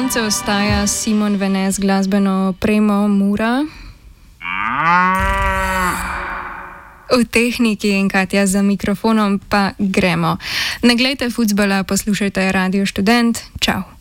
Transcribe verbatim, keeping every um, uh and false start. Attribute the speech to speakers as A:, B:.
A: sonce ostaja, Simon Vene z glasbeno opremo Mura. V tehniki in Katja za mikrofonom pa gremo. Ne glejte futbola, poslušajte Radio Študent. Čau.